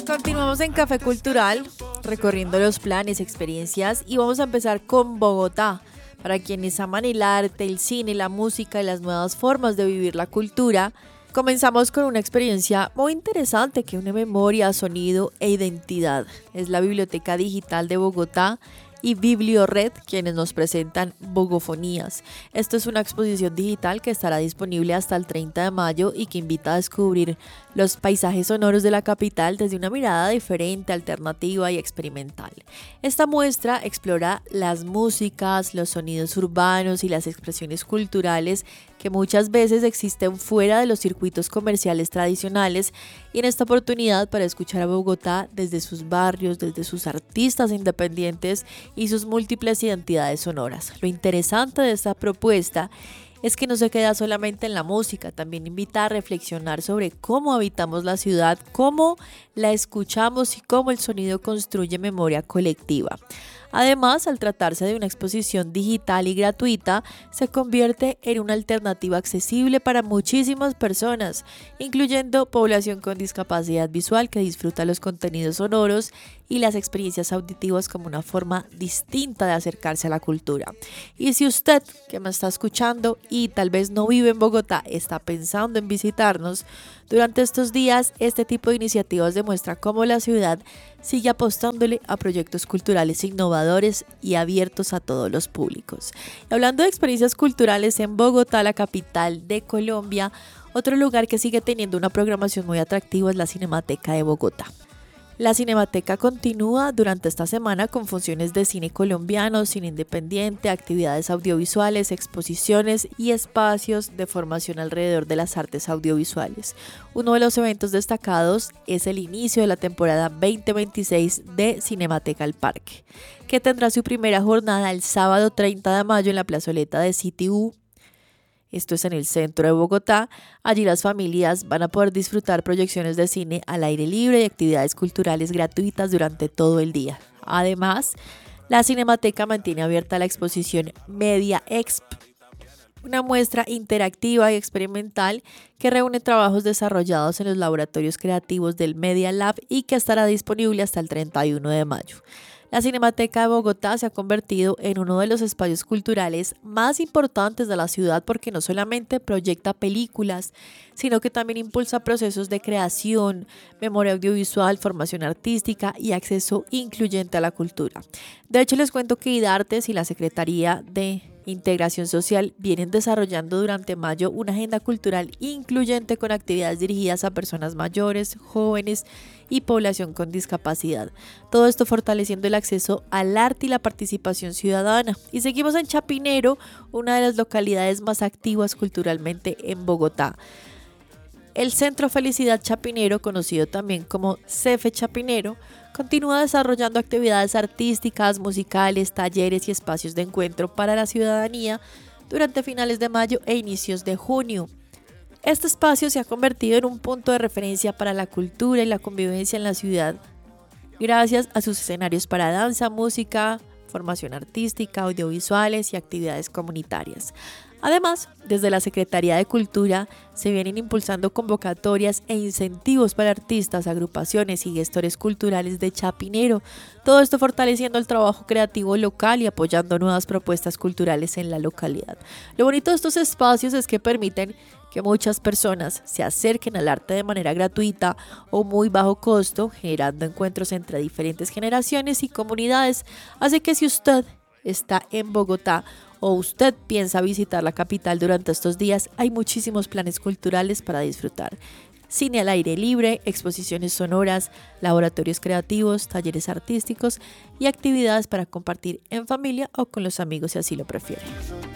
Continuamos en Café Cultural, recorriendo los planes, experiencias y vamos a empezar con Bogotá. Para quienes aman el arte, el cine, la música y las nuevas formas de vivir la cultura, comenzamos con una experiencia muy interesante que une memoria, sonido e identidad. Es la Biblioteca Digital de Bogotá y Bibliored quienes nos presentan Bogofonías. Esto es una exposición digital que estará disponible hasta el 30 de mayo y que invita a descubrir los paisajes sonoros de la capital desde una mirada diferente, alternativa y experimental. Esta muestra explora las músicas, los sonidos urbanos y las expresiones culturales que muchas veces existen fuera de los circuitos comerciales tradicionales, y en esta oportunidad para escuchar a Bogotá desde sus barrios, desde sus artistas independientes y sus múltiples identidades sonoras. Lo interesante de esta propuesta es que no se queda solamente en la música, también invita a reflexionar sobre cómo habitamos la ciudad, cómo la escuchamos y cómo el sonido construye memoria colectiva. Además, al tratarse de una exposición digital y gratuita, se convierte en una alternativa accesible para muchísimas personas, incluyendo población con discapacidad visual que disfruta los contenidos sonoros y las experiencias auditivas como una forma distinta de acercarse a la cultura. Y si usted, que me está escuchando y tal vez no vive en Bogotá, está pensando en visitarnos, durante estos días este tipo de iniciativas demuestra cómo la ciudad sigue apostándole a proyectos culturales innovadores y abiertos a todos los públicos. Y hablando de experiencias culturales en Bogotá, la capital de Colombia, otro lugar que sigue teniendo una programación muy atractiva es la Cinemateca de Bogotá. La Cinemateca continúa durante esta semana con funciones de cine colombiano, cine independiente, actividades audiovisuales, exposiciones y espacios de formación alrededor de las artes audiovisuales. Uno de los eventos destacados es el inicio de la temporada 2026 de Cinemateca al Parque, que tendrá su primera jornada el sábado 30 de mayo en la plazoleta de City U. Esto es en el centro de Bogotá. Allí las familias van a poder disfrutar proyecciones de cine al aire libre y actividades culturales gratuitas durante todo el día. Además, la Cinemateca mantiene abierta la exposición Media Exp, una muestra interactiva y experimental que reúne trabajos desarrollados en los laboratorios creativos del Media Lab y que estará disponible hasta el 31 de mayo. La Cinemateca de Bogotá se ha convertido en uno de los espacios culturales más importantes de la ciudad porque no solamente proyecta películas, sino que también impulsa procesos de creación, memoria audiovisual, formación artística y acceso incluyente a la cultura. De hecho, les cuento que IDARTES y la Secretaría de Integración Social vienen desarrollando durante mayo una agenda cultural incluyente con actividades dirigidas a personas mayores, jóvenes y población con discapacidad. Todo esto fortaleciendo el acceso al arte y la participación ciudadana. Y seguimos en Chapinero, una de las localidades más activas culturalmente en Bogotá. El Centro Felicidad Chapinero, conocido también como CEFE Chapinero, continúa desarrollando actividades artísticas, musicales, talleres y espacios de encuentro para la ciudadanía durante finales de mayo e inicios de junio. Este espacio se ha convertido en un punto de referencia para la cultura y la convivencia en la ciudad, gracias a sus escenarios para danza, música, formación artística, audiovisuales y actividades comunitarias. Además, desde la Secretaría de Cultura se vienen impulsando convocatorias e incentivos para artistas, agrupaciones y gestores culturales de Chapinero. Todo esto fortaleciendo el trabajo creativo local y apoyando nuevas propuestas culturales en la localidad. Lo bonito de estos espacios es que permiten que muchas personas se acerquen al arte de manera gratuita o muy bajo costo, generando encuentros entre diferentes generaciones y comunidades. Así que si usted está en Bogotá o usted piensa visitar la capital durante estos días, hay muchísimos planes culturales para disfrutar. Cine al aire libre, exposiciones sonoras, laboratorios creativos, talleres artísticos y actividades para compartir en familia o con los amigos si así lo prefieren.